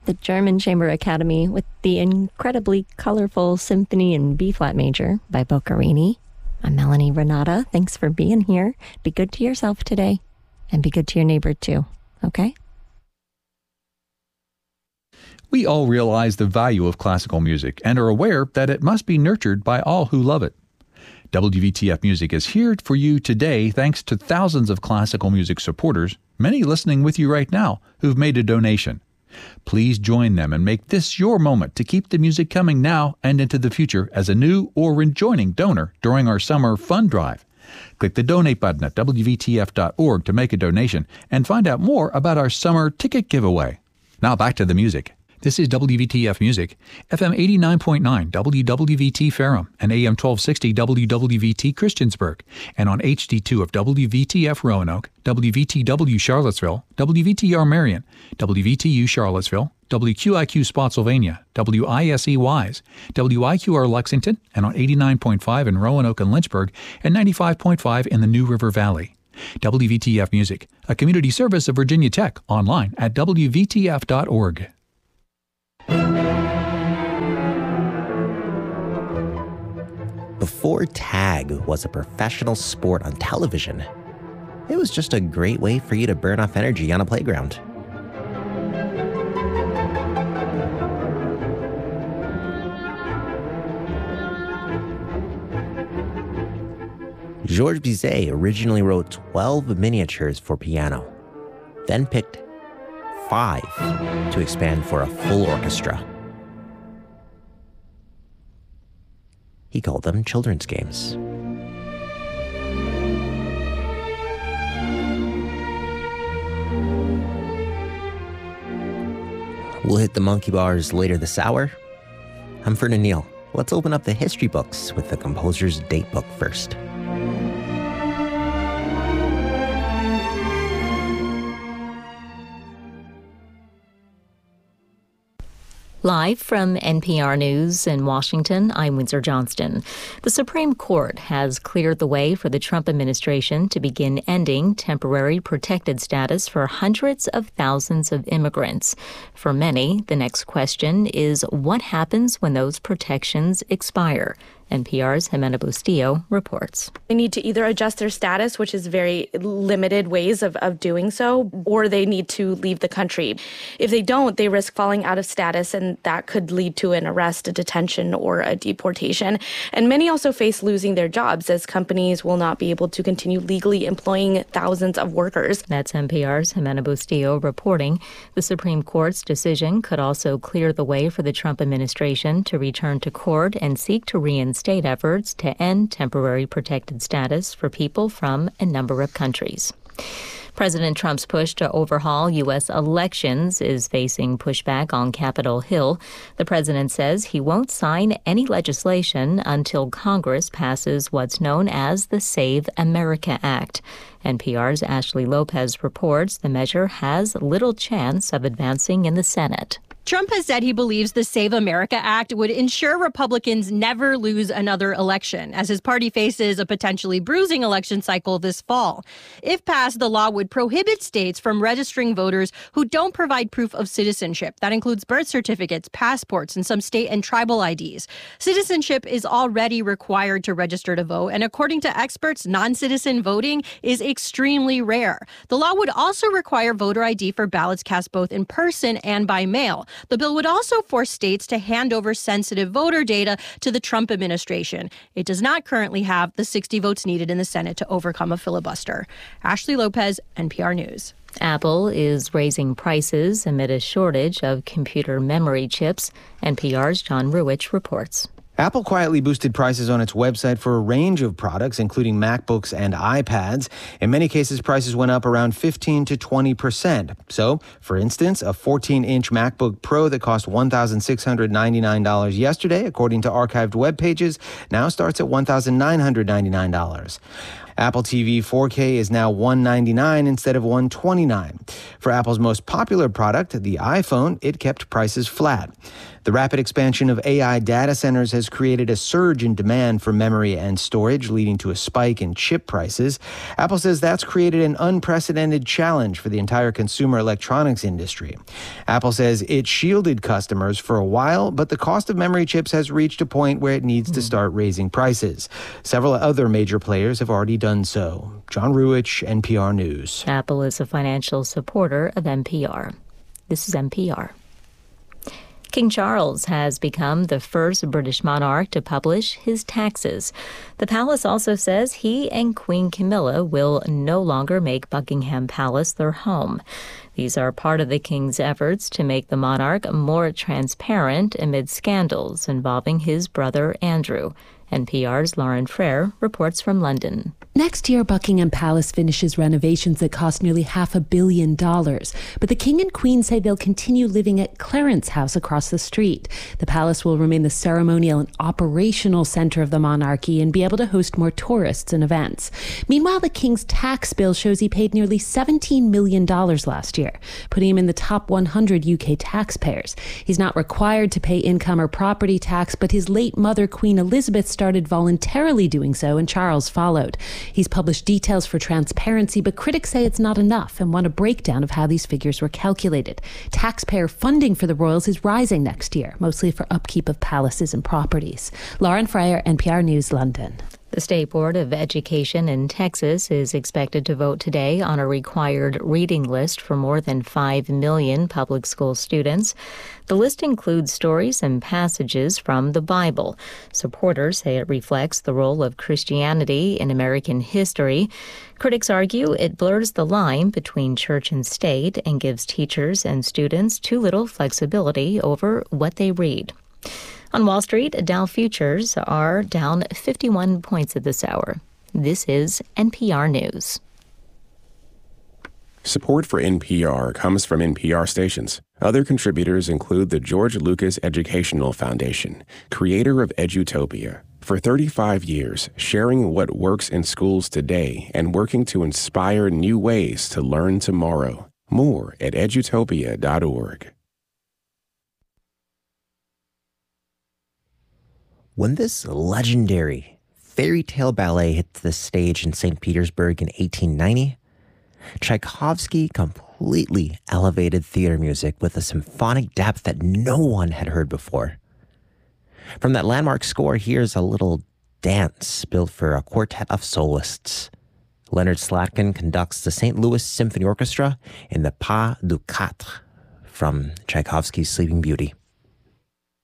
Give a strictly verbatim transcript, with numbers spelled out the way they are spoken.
the German Chamber Academy with the incredibly colorful Symphony in B-flat major by Boccherini. I'm Melanie Renata. Thanks for being here. Be good to yourself today, and be good to your neighbor too, okay? We all realize the value of classical music and are aware that it must be nurtured by all who love it. W V T F Music is here for you today thanks to thousands of classical music supporters, many listening with you right now, who've made a donation. Please join them and make this your moment to keep the music coming now and into the future as a new or rejoining donor during our summer fund drive. Click the donate button at W V T F dot org to make a donation and find out more about our summer ticket giveaway. Now back to the music. This is W V T F Music, F M eighty-nine point nine W W V T Ferrum and A M twelve sixty W W V T Christiansburg, and on H D two of W V T F Roanoke, W V T W Charlottesville, W V T R Marion, W V T U Charlottesville, W Q I Q Spotsylvania, W I S E Wise, W I Q R Lexington, and on eighty-nine point five in Roanoke and Lynchburg, and ninety-five point five in the New River Valley. W V T F Music, a community service of Virginia Tech, online at W V T F dot org. Before tag was a professional sport on television, it was just a great way for you to burn off energy on a playground. Georges Bizet originally wrote twelve miniatures for piano, then picked five to expand for a full orchestra. He called them children's games. We'll hit the monkey bars later this hour. I'm Ferdinand Neal. Let's open up the history books with the composer's date book first. Live from N P R News in Washington, I'm Windsor Johnston. The Supreme Court has cleared the way for the Trump administration to begin ending temporary protected status for hundreds of thousands of immigrants. For many, the next question is what happens when those protections expire? N P R's Jimena Bustillo reports. They need to either adjust their status, which is very limited ways of, of doing so, or they need to leave the country. If they don't, they risk falling out of status, and that could lead to an arrest, a detention, or a deportation. And many also face losing their jobs, as companies will not be able to continue legally employing thousands of workers. That's N P R's Jimena Bustillo reporting. The Supreme Court's decision could also clear the way for the Trump administration to return to court and seek to reinstate state efforts to end temporary protected status for people from a number of countries. President Trump's push to overhaul U S elections is facing pushback on Capitol Hill. The president says he won't sign any legislation until Congress passes what's known as the Save America Act. N P R's Ashley Lopez reports the measure has little chance of advancing in the Senate. Trump has said he believes the Save America Act would ensure Republicans never lose another election, as his party faces a potentially bruising election cycle this fall. If passed, the law would prohibit states from registering voters who don't provide proof of citizenship. That includes birth certificates, passports, and some state and tribal I Ds. Citizenship is already required to register to vote, and according to experts, non-citizen voting is extremely rare. The law would also require voter I D for ballots cast both in person and by mail. The bill would also force states to hand over sensitive voter data to the Trump administration. It does not currently have the sixty votes needed in the Senate to overcome a filibuster. Ashley Lopez, N P R News. Apple is raising prices amid a shortage of computer memory chips. N P R's John Ruwitch reports. Apple quietly boosted prices on its website for a range of products, including MacBooks and iPads. In many cases, prices went up around fifteen to twenty percent. So, for instance, a fourteen-inch MacBook Pro that cost one thousand six hundred ninety-nine dollars yesterday, according to archived web pages, now starts at one thousand nine hundred ninety-nine dollars. Apple T V four K is now one hundred ninety-nine dollars instead of one hundred twenty-nine dollars. For Apple's most popular product, the iPhone, it kept prices flat. The rapid expansion of A I data centers has created a surge in demand for memory and storage, leading to a spike in chip prices. Apple says that's created an unprecedented challenge for the entire consumer electronics industry. Apple says it shielded customers for a while, but the cost of memory chips has reached a point where it needs to start raising prices. Several other major players have already done so. John Ruwich, N P R News. Apple is a financial supporter of N P R. This is N P R. King Charles has become the first British monarch to publish his taxes. The palace also says he and Queen Camilla will no longer make Buckingham Palace their home. These are part of the king's efforts to make the monarch more transparent amid scandals involving his brother Andrew. N P R's Lauren Frere reports from London. Next year, Buckingham Palace finishes renovations that cost nearly half a billion dollars. But the King and Queen say they'll continue living at Clarence House across the street. The palace will remain the ceremonial and operational center of the monarchy and be able to host more tourists and events. Meanwhile, the King's tax bill shows he paid nearly seventeen million dollars last year, putting him in the top one hundred U K taxpayers. He's not required to pay income or property tax, but his late mother, Queen Elizabeth, started voluntarily doing so, and Charles followed. He's published details for transparency, but critics say it's not enough and want a breakdown of how these figures were calculated. Taxpayer funding for the royals is rising next year, mostly for upkeep of palaces and properties. Lauren Fryer, N P R News, London. The State Board of Education in Texas is expected to vote today on a required reading list for more than five million public school students. The list includes stories and passages from the Bible. Supporters say it reflects the role of Christianity in American history. Critics argue it blurs the line between church and state and gives teachers and students too little flexibility over what they read. On Wall Street, Dow futures are down fifty-one points at this hour. This is N P R News. Support for N P R comes from N P R stations. Other contributors include the George Lucas Educational Foundation, creator of Edutopia. For thirty-five years, sharing what works in schools today and working to inspire new ways to learn tomorrow. More at edutopia dot org. When this legendary fairy tale ballet hit the stage in Saint Petersburg in eighteen ninety, Tchaikovsky completely elevated theater music with a symphonic depth that no one had heard before. From that landmark score, here's a little dance built for a quartet of soloists. Leonard Slatkin conducts the Saint Louis Symphony Orchestra in the Pas du Quatre from Tchaikovsky's Sleeping Beauty.